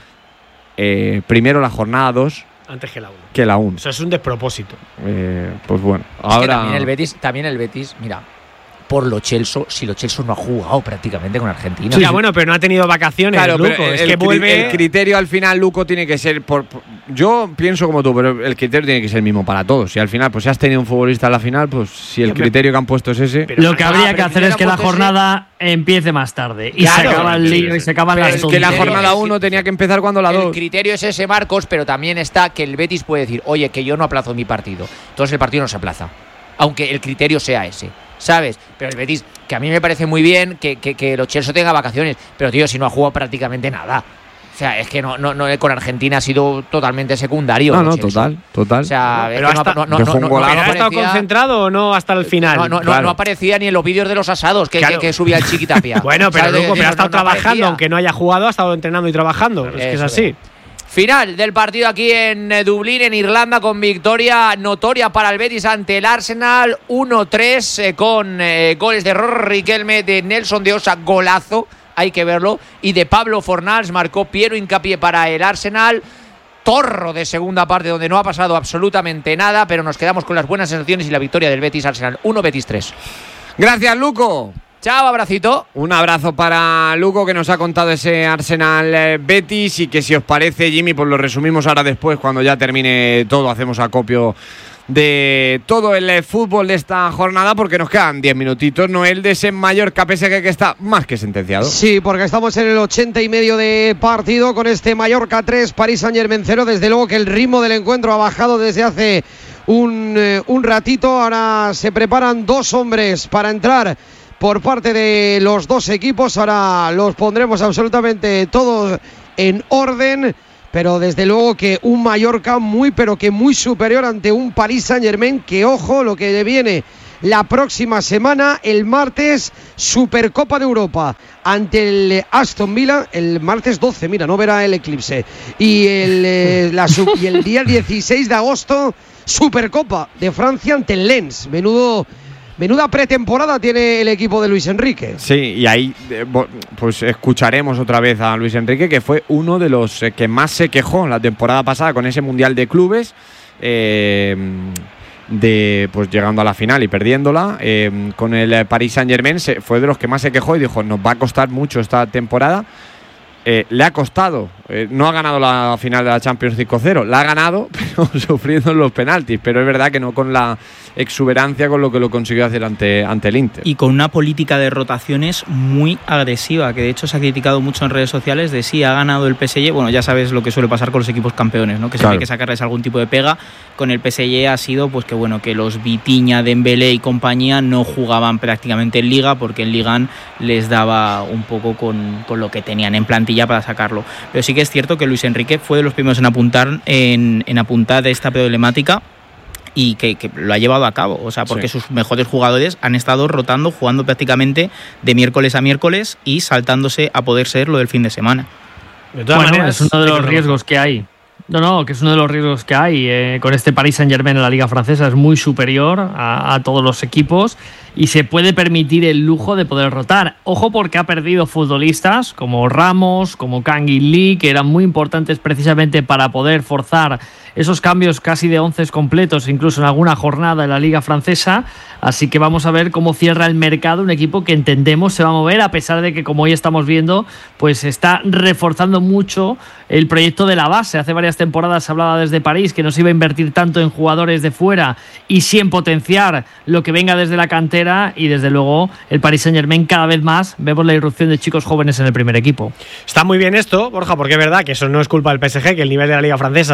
primero la jornada 2 antes que la 1. Que la 1. Eso es un despropósito. Pues bueno, ahora es que también el Betis, mira, por Lo Celso, si Lo Celso no ha jugado prácticamente con Argentina. Sí, bueno, pero no ha tenido vacaciones, claro, Luco. Es que vuelve. El criterio al final, Luco, tiene que ser. Yo pienso como tú, pero el criterio tiene que ser el mismo para todos. Si al final, pues si has tenido un futbolista en la final, pues si el criterio que han puesto es ese. Lo que habría que hacer es que la jornada empiece más tarde. Y se acaba el lío y se acaban las. Es que la jornada 1 tenía que empezar cuando la 2. El criterio es ese, Marcos, pero también está que el Betis puede decir, oye, que yo no aplazo mi partido. Entonces el partido no se aplaza, aunque el criterio sea ese, ¿sabes? Pero el Betis, que a mí me parece muy bien que Lo Celso tenga vacaciones, pero tío, si no ha jugado prácticamente nada. O sea, es que no con Argentina ha sido totalmente secundario. No, total. O sea, pero ¿ha estado concentrado o no hasta el final? No aparecía ni en los vídeos de los asados que subía el Chiquitapia. Bueno, pero Luco, ha estado trabajando, aunque no haya jugado, ha estado entrenando y trabajando. Es que es así. Final del partido aquí en Dublín, en Irlanda, con victoria notoria para el Betis ante el Arsenal, 1-3, con goles de Riquelme, de Nelson de Osa, golazo, hay que verlo, y de Pablo Fornals. Marcó Piero Hincapié para el Arsenal. Torro de segunda parte donde no ha pasado absolutamente nada, pero nos quedamos con las buenas sensaciones y la victoria del Betis. Arsenal 1, Betis 3. Gracias, Luco. Chao, abracito. Un abrazo para Luco, que nos ha contado ese Arsenal Betis, y que si os parece, Jimmy, pues lo resumimos ahora después, cuando ya termine todo, hacemos acopio de todo el fútbol de esta jornada, porque nos quedan 10 minutitos, Noel, de ese Mallorca PSG que está más que sentenciado. Sí, porque estamos en el 80 y medio de partido con este Mallorca 3, Paris Saint-Germain 0. Desde luego que el ritmo del encuentro ha bajado desde hace un ratito. Ahora se preparan dos hombres para entrar por parte de los dos equipos. Ahora los pondremos absolutamente todos en orden. Pero desde luego que un Mallorca muy pero que muy superior ante un Paris Saint-Germain que, ojo, lo que le viene la próxima semana, el martes, Supercopa de Europa ante el Aston Villa, el martes 12, mira, no verá el eclipse, y el día 16 de agosto, Supercopa de Francia ante el Lens. Menuda pretemporada tiene el equipo de Luis Enrique. Sí, y ahí pues escucharemos otra vez a Luis Enrique, que fue uno de los que más se quejó la temporada pasada con ese Mundial de Clubes, pues llegando a la final y perdiéndola. Con el Paris Saint-Germain fue de los que más se quejó y dijo, nos va a costar mucho esta temporada. Le ha costado, no ha ganado la final de la Champions 5-0, la ha ganado, pero sufriendo los penaltis, pero es verdad que no con la exuberancia con lo que lo consiguió hacer ante el Inter. Y con una política de rotaciones muy agresiva, que de hecho se ha criticado mucho en redes sociales de si ha ganado el PSG. Bueno, ya sabes lo que suele pasar con los equipos campeones, ¿no? Que siempre hay que sacarles algún tipo de pega. Con el PSG ha sido pues que los Vitinha, Dembélé y compañía no jugaban prácticamente en Liga, porque en Liga les daba un poco con lo que tenían en plantilla para sacarlo. Pero sí que es cierto que Luis Enrique fue de los primeros en apuntar de esta problemática, y que lo ha llevado a cabo, o sea, porque sus mejores jugadores han estado rotando, jugando prácticamente de miércoles a miércoles y saltándose a poder ser lo del fin de semana. De todas maneras, es uno de los riesgos que hay. Que es uno de los riesgos que hay con este Paris Saint-Germain en la Liga Francesa. Es muy superior a todos los equipos y se puede permitir el lujo de poder rotar. Ojo, porque ha perdido futbolistas como Ramos, como Kang In Lee, que eran muy importantes precisamente para poder forzar esos cambios casi de 11 completos, incluso en alguna jornada en la Liga Francesa. Así que vamos a ver cómo cierra el mercado un equipo que entendemos se va a mover, a pesar de que, como hoy estamos viendo, pues está reforzando mucho el proyecto de la base. Hace varias temporadas se hablaba desde París que no se iba a invertir tanto en jugadores de fuera y sí en potenciar lo que venga desde la cantera, y desde luego el Paris Saint-Germain cada vez más vemos la irrupción de chicos jóvenes en el primer equipo. Está muy bien esto, Borja, porque es verdad que eso no es culpa del PSG, que el nivel de la Liga Francesa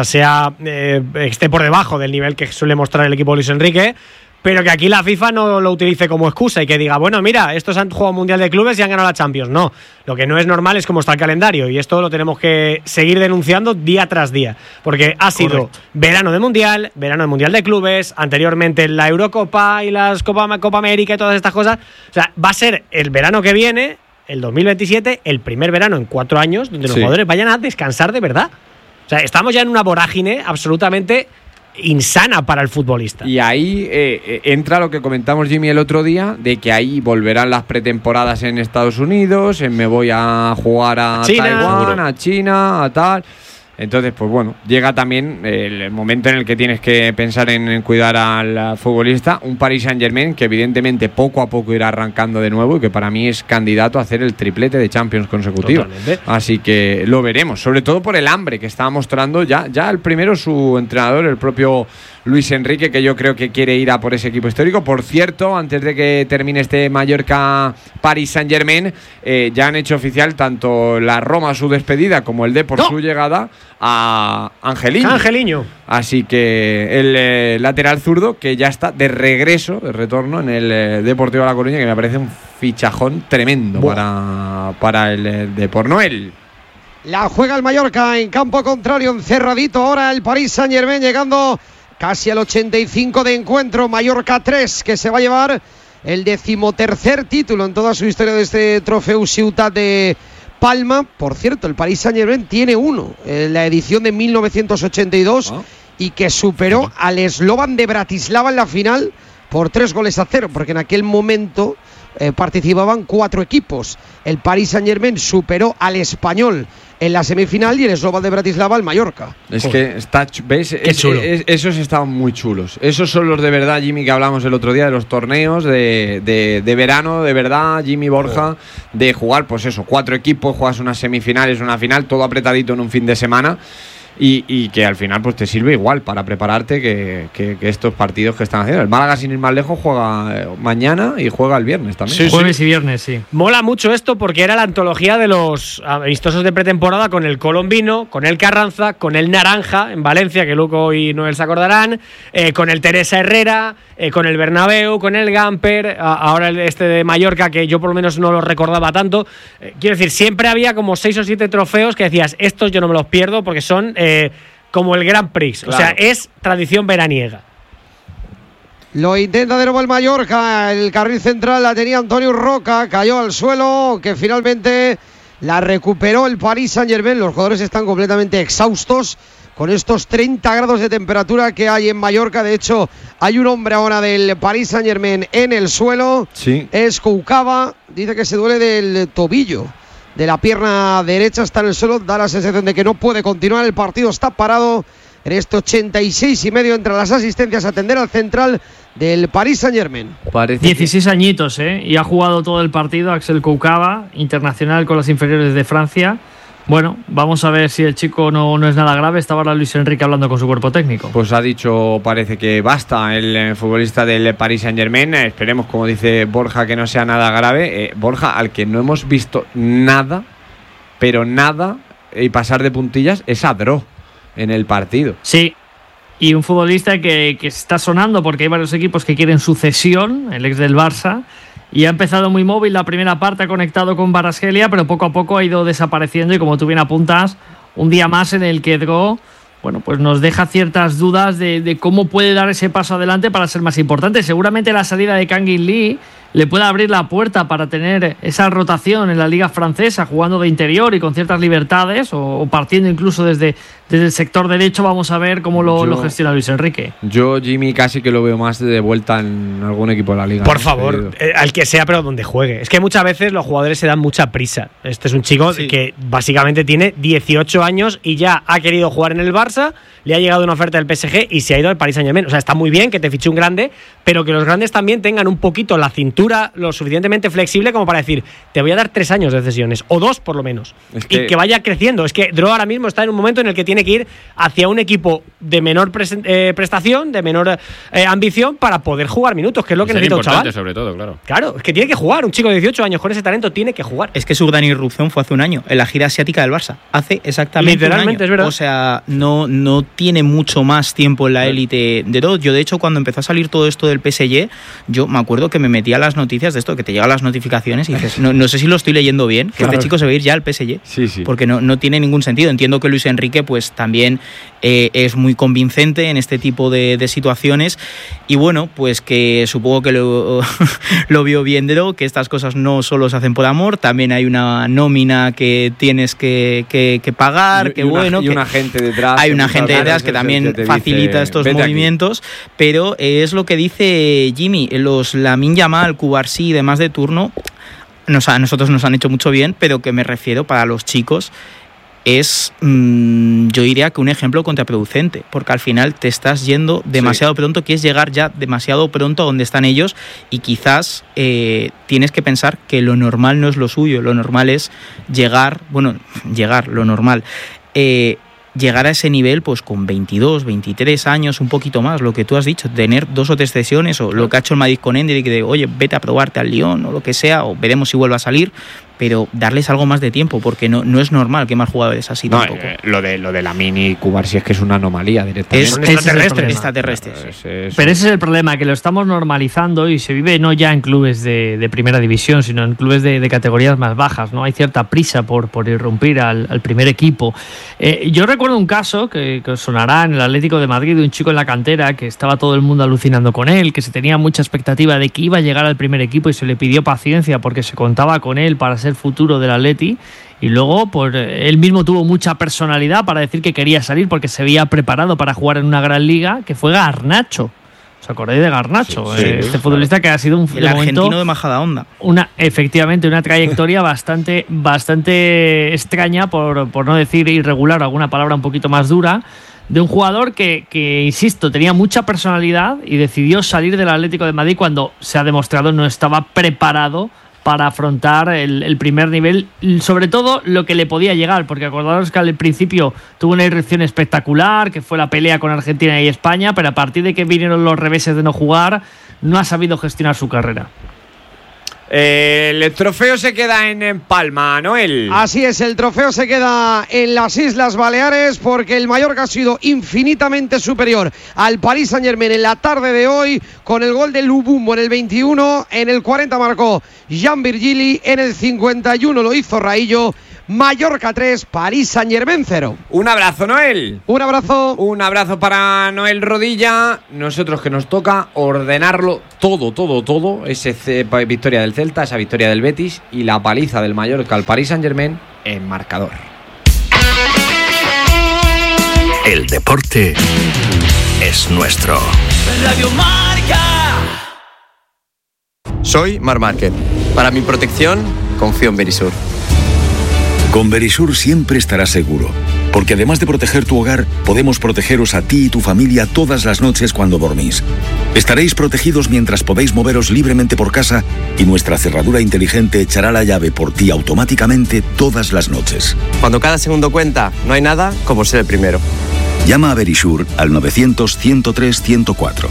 esté por debajo del nivel que suele mostrar el equipo de Luis Enrique, pero que aquí la FIFA no lo utilice como excusa y que diga, bueno, mira, estos han jugado Mundial de Clubes y han ganado la Champions. No, lo que no es normal es cómo está el calendario, y esto lo tenemos que seguir denunciando día tras día, porque ha sido verano de Mundial de Clubes, anteriormente la Eurocopa y las Copa América y todas estas cosas. O sea, va a ser el verano que viene, el 2027, el primer verano en 4 años donde los jugadores vayan a descansar de verdad. O sea, estamos ya en una vorágine absolutamente insana para el futbolista. Y ahí entra lo que comentamos, Jimmy, el otro día, de que ahí volverán las pretemporadas en Estados Unidos, me voy a jugar a Taiwán, a China, a tal. Entonces, pues bueno, llega también el momento en el que tienes que pensar en cuidar al futbolista. Un Paris Saint-Germain que evidentemente poco a poco irá arrancando de nuevo y que para mí es candidato a hacer el triplete de Champions consecutivo. Totalmente. Así que lo veremos, sobre todo por el hambre que estaba mostrando ya el primero su entrenador, el propio Luis Enrique, que yo creo que quiere ir a por ese equipo histórico. Por cierto, antes de que termine este Mallorca-Paris Saint-Germain, ya han hecho oficial tanto la Roma su despedida como el Depor su llegada a Angeliño. Así que el lateral zurdo, que ya está de retorno en el Deportivo de La Coruña, que me parece un fichajón tremendo para el Depor. Noel. La juega el Mallorca en campo contrario, encerradito ahora el Paris Saint-Germain, llegando casi al 85 de encuentro. Mallorca 3, que se va a llevar el 13º título en toda su historia de este Trofeu Ciutat de Palma. Por cierto, el Paris Saint-Germain tiene uno en la edición de 1982 y que superó al Slovan de Bratislava en la final por 3-0, porque en aquel momento participaban 4 equipos. El Paris Saint-Germain superó al Español en la semifinal y el Slovan de Bratislava al Mallorca. Es que está, ¿ves? Esos estaban muy chulos. Esos son los de verdad, Jimmy, que hablamos el otro día de los torneos de verano, de verdad, Jimmy, Borja, de jugar, pues eso, 4 equipos, juegas unas semifinales, una final, todo apretadito en un fin de semana. y que al final pues te sirve igual para prepararte que estos partidos que están haciendo. El Málaga, sin ir más lejos, juega mañana y juega el viernes también. Sí, jueves y viernes, sí. Mola mucho esto porque era la antología de los amistosos de pretemporada con el Colombino, con el Carranza, con el Naranja en Valencia, que Luco y Noel se acordarán, con el Teresa Herrera, con el Bernabéu, con el Gamper, ahora este de Mallorca, que yo por lo menos no lo recordaba tanto. Quiero decir, siempre había como 6 o 7 trofeos que decías, estos yo no me los pierdo porque son como el Grand Prix. Claro. O sea, es tradición veraniega. Lo intenta de nuevo el Mallorca, el carril central la tenía Antonio Roca, cayó al suelo, que finalmente la recuperó el Paris Saint-Germain. Los jugadores están completamente exhaustos con estos 30 grados de temperatura que hay en Mallorca. De hecho, hay un hombre ahora del Paris Saint-Germain en el suelo, sí. Es Koukaba, dice que se duele del tobillo, de la pierna derecha, está en el suelo, da la sensación de que no puede continuar, el partido está parado en este 86,5 entre las asistencias, atender al central del Paris Saint-Germain. 16 añitos, y ha jugado todo el partido Axel Koukaba, internacional con las inferiores de Francia. Bueno, vamos a ver si el chico no es nada grave. Estaba ahora Luis Enrique hablando con su cuerpo técnico. Pues ha dicho, parece que basta el futbolista del Paris Saint-Germain. Esperemos, como dice Borja, que no sea nada grave. Borja, al que no hemos visto nada, pero nada, y pasar de puntillas, es a Dro en el partido. Sí, y un futbolista que está sonando porque hay varios equipos que quieren sucesión, el ex del Barça. Y ha empezado muy móvil la primera parte, ha conectado con Kvaratskhelia, pero poco a poco ha ido desapareciendo y, como tú bien apuntas, un día más en el que Dro, bueno, pues nos deja ciertas dudas de cómo puede dar ese paso adelante para ser más importante. Seguramente la salida de Kangin Lee le puede abrir la puerta para tener esa rotación en la liga francesa, jugando de interior y con ciertas libertades, o partiendo incluso desde el sector derecho. Vamos a ver cómo lo gestiona Luis Enrique. Yo, Jimmy, casi que lo veo más de vuelta en algún equipo de la liga. Por favor, al que sea, pero donde juegue. Es que muchas veces los jugadores se dan mucha prisa. Este es un chico que básicamente tiene 18 años y ya ha querido jugar en el Barça, le ha llegado una oferta del PSG y se ha ido al Paris Saint-Germain. O sea, está muy bien que te fiche un grande, pero que los grandes también tengan un poquito la cintura lo suficientemente flexible como para decir, te voy a dar 3 años de cesiones, o 2 por lo menos, y que vaya creciendo. Es que Dro ahora mismo está en un momento en el que tiene que ir hacia un equipo de menor prestación, de menor ambición, para poder jugar minutos, que es lo que necesita un chaval. Sobre todo, claro. Claro, es que tiene que jugar. Un chico de 18 años con ese talento tiene que jugar. Es que su gran irrupción fue hace un año, en la gira asiática del Barça. Hace exactamente literalmente un año. Es verdad. O sea, no tiene mucho más tiempo en la élite de Dro. Yo, de hecho, cuando empezó a salir todo esto del PSG, yo me acuerdo que me metía a las noticias de esto, que te llegan las notificaciones y dices, no sé si lo estoy leyendo bien, que este chico se va a ir ya al PSG. Sí. Porque no tiene ningún sentido. Entiendo que Luis Enrique pues también es muy convincente en este tipo de situaciones, y bueno, pues que supongo que lo vio bien Dro, que estas cosas no solo se hacen por amor, también hay una nómina que tienes que pagar, que una gente detrás. Hay una gente detrás que también facilita estos movimientos, pero es lo que dice Jimmy, los Lamine Yamal, Cubarsí y demás de turno, a nosotros nos han hecho mucho bien, pero que me refiero para los chicos es, yo diría que un ejemplo contraproducente, porque al final te estás yendo demasiado pronto, quieres llegar ya demasiado pronto a donde están ellos, y quizás tienes que pensar que lo normal no es lo suyo, lo normal es llegar a ese nivel pues con 22, 23 años, un poquito más, lo que tú has dicho, tener 2 o 3 cesiones, o lo que ha hecho el Madrid con Endrick, de oye, vete a probarte al Lyon o lo que sea, o veremos si vuelve a salir, pero darles algo más de tiempo, porque no es normal que más jugadores así tampoco. Lo de Lamine y Cubarsí es que es una anomalía directamente. Es extraterrestre. Pero ese es el problema, que lo estamos normalizando y se vive no ya en clubes de primera división, sino en clubes de categorías más bajas, ¿no? Hay cierta prisa por irrumpir al primer equipo. Yo recuerdo un caso que os sonará en el Atlético de Madrid, de un chico en la cantera que estaba todo el mundo alucinando con él, que se tenía mucha expectativa de que iba a llegar al primer equipo y se le pidió paciencia porque se contaba con él para ser futuro del Atleti, y luego pues él mismo tuvo mucha personalidad para decir que quería salir porque se había preparado para jugar en una gran liga, que fue Garnacho. ¿Os acordáis de Garnacho? Este futbolista que ha sido un argentino de Majadahonda. Efectivamente, una trayectoria bastante extraña, por no decir irregular, alguna palabra un poquito más dura, de un jugador que, insisto, tenía mucha personalidad y decidió salir del Atlético de Madrid cuando se ha demostrado no estaba preparado para afrontar el primer nivel, sobre todo lo que le podía llegar, porque acordaros que al principio tuvo una irrupción espectacular, que fue la pelea con Argentina y España, pero a partir de que vinieron los reveses de no jugar, no ha sabido gestionar su carrera. El trofeo se queda en Palma, Noel. Así es, el trofeo se queda en las Islas Baleares porque el Mallorca ha sido infinitamente superior al Paris Saint-Germain en la tarde de hoy con el gol de Lubumbo en el 21, en el 40 marcó Jean Virgili, en el 51 lo hizo Raillo. Mallorca 3, Paris Saint-Germain 0. Un abrazo, Noel. Un abrazo. Un abrazo para Noel Rodilla. Nosotros que nos toca ordenarlo todo. Esa victoria del Celta, esa victoria del Betis y la paliza del Mallorca al Paris Saint-Germain en marcador. El deporte es nuestro. Radio Marca. Soy Marc Márquez. Para mi protección, confío en Verisur. Con Verisur siempre estarás seguro, porque además de proteger tu hogar, podemos protegeros a ti y tu familia todas las noches cuando dormís. Estaréis protegidos mientras podéis moveros libremente por casa y nuestra cerradura inteligente echará la llave por ti automáticamente todas las noches. Cuando cada segundo cuenta, no hay nada como ser el primero. Llama a Verisur al 900-103-104.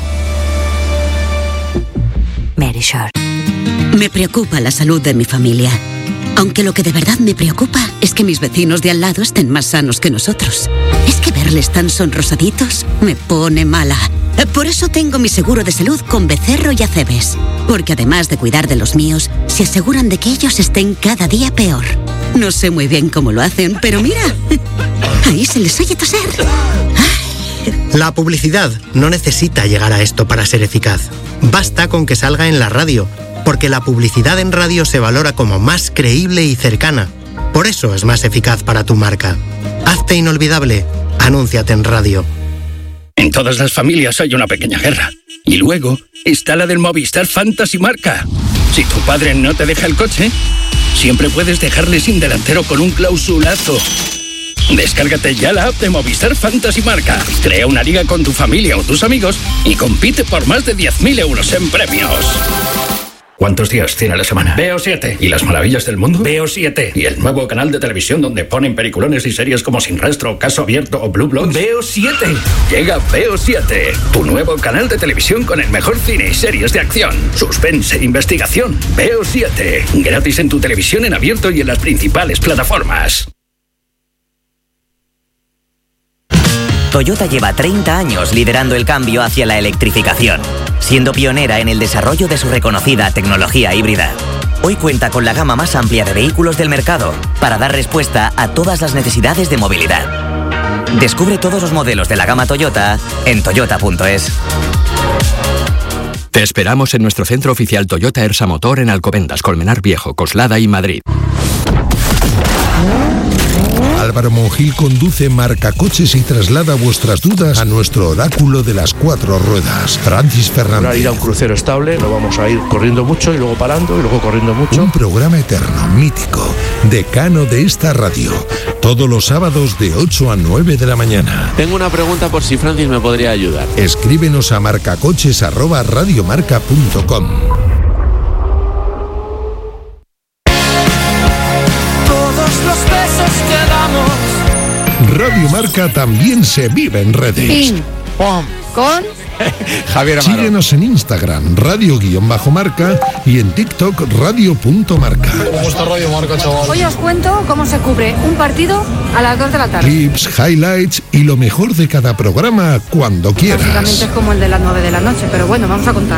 Verisur. Me preocupa la salud de mi familia. Aunque lo que de verdad me preocupa es que mis vecinos de al lado estén más sanos que nosotros. Es que verles tan sonrosaditos me pone mala. Por eso tengo mi seguro de salud con Becerro y Acebes. Porque además de cuidar de los míos, se aseguran de que ellos estén cada día peor. No sé muy bien cómo lo hacen, pero mira, ahí se les oye toser. La publicidad no necesita llegar a esto para ser eficaz. Basta con que salga en la radio, porque la publicidad en radio se valora como más creíble y cercana. Por eso es más eficaz para tu marca. Hazte inolvidable. Anúnciate en radio. En todas las familias hay una pequeña guerra. Y luego está la del Movistar Fantasy Marca. Si tu padre no te deja el coche, siempre puedes dejarle sin delantero con un clausulazo. Descárgate ya la app de Movistar Fantasy Marca. Crea una liga con tu familia o tus amigos y compite por más de 10.000 euros en premios. ¿Cuántos días tiene la semana? Veo 7. ¿Y las maravillas del mundo? Veo 7. ¿Y el nuevo canal de televisión donde ponen peliculones y series como Sin Rastro, Caso Abierto o Blue Bloods? Veo 7. Llega Veo 7, tu nuevo canal de televisión con el mejor cine y series de acción, suspense e investigación. Veo 7. Gratis en tu televisión en abierto y en las principales plataformas. Toyota lleva 30 años liderando el cambio hacia la electrificación, siendo pionera en el desarrollo de su reconocida tecnología híbrida. Hoy cuenta con la gama más amplia de vehículos del mercado para dar respuesta a todas las necesidades de movilidad. Descubre todos los modelos de la gama Toyota en toyota.es. Te esperamos en nuestro centro oficial Toyota Ersa Motor en Alcobendas, Colmenar Viejo, Coslada y Madrid. Álvaro Monjil conduce Marcacoches y traslada vuestras dudas a nuestro oráculo de las 4 ruedas. Francis Fernández. Para ir a un crucero estable, no vamos a ir corriendo mucho y luego parando y luego corriendo mucho. Un programa eterno, mítico, decano de esta radio. Todos los sábados de 8 a 9 de la mañana. Tengo una pregunta por si Francis me podría ayudar. Escríbenos a marcacoches@radiomarca.com. Radio Marca también se vive en redes. Ping, pom, con Javier Amaro. Síguenos en Instagram, radio_marca y en TikTok, radio.marca. ¿Cómo está Radio Marca, chaval? Hoy os cuento cómo se cubre un partido a las 2 de la tarde. Clips, highlights y lo mejor de cada programa cuando quieras. Básicamente es como el de las 9 de la noche, pero bueno, vamos a contar.